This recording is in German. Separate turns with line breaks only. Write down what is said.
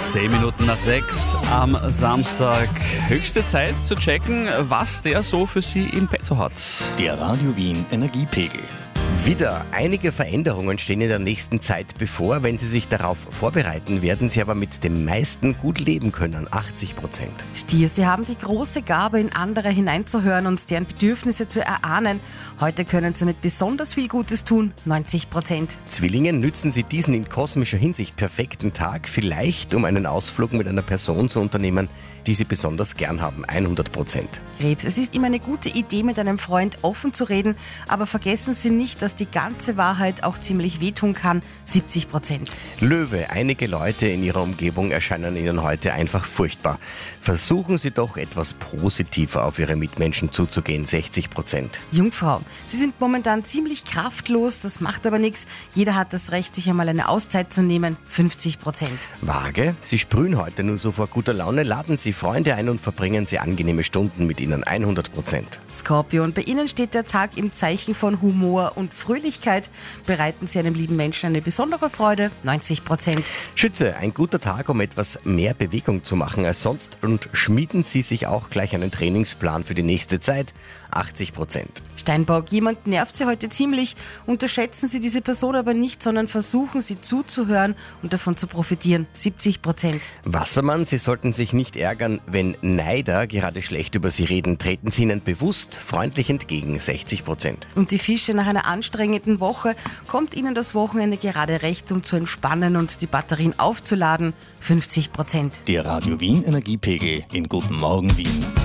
10 Minuten nach 6 am Samstag. Höchste Zeit zu checken, was der so für Sie im Petto hat.
Der Radio Wien Energiepegel.
Wieder einige Veränderungen stehen in der nächsten Zeit bevor. Wenn Sie sich darauf vorbereiten, werden Sie aber mit dem meisten gut leben können, 80%.
Stier, Sie haben die große Gabe, in andere hineinzuhören und deren Bedürfnisse zu erahnen. Heute können Sie damit besonders viel Gutes tun, 90%.
Zwillingen, nützen Sie diesen in kosmischer Hinsicht perfekten Tag vielleicht, um einen Ausflug mit einer Person zu unternehmen, die Sie besonders gern haben, 100%.
Krebs, es ist immer eine gute Idee, mit einem Freund offen zu reden, aber vergessen Sie nicht, dass die ganze Wahrheit auch ziemlich wehtun kann, 70%.
Löwe, einige Leute in Ihrer Umgebung erscheinen Ihnen heute einfach furchtbar. Versuchen Sie doch etwas positiver auf Ihre Mitmenschen zuzugehen, 60%.
Jungfrau, Sie sind momentan ziemlich kraftlos, das macht aber nichts. Jeder hat das Recht, sich einmal eine Auszeit zu nehmen, 50%.
Waage, Sie sprühen heute nur so vor guter Laune, laden Sie Freunde ein und verbringen Sie angenehme Stunden mit ihnen, 100%.
Skorpion, bei Ihnen steht der Tag im Zeichen von Humor und Fröhlichkeit. Bereiten Sie einem lieben Menschen eine besondere Freude, 90%.
Schütze, ein guter Tag, um etwas mehr Bewegung zu machen als sonst und schmieden Sie sich auch gleich einen Trainingsplan für die nächste Zeit, 80%.
Steinbock, jemand nervt Sie heute ziemlich. Unterschätzen Sie diese Person aber nicht, sondern versuchen Sie zuzuhören und davon zu profitieren, 70%.
Wassermann, Sie sollten sich nicht ärgern, wenn Neider gerade schlecht über Sie reden. Treten Sie ihnen bewusst freundlich entgegen, 60%.
Und die Fische, nach einer anstrengenden Woche kommt Ihnen das Wochenende gerade recht, um zu entspannen und die Batterien aufzuladen, 50%.
Der Radio Wien Energiepegel in Guten Morgen Wien.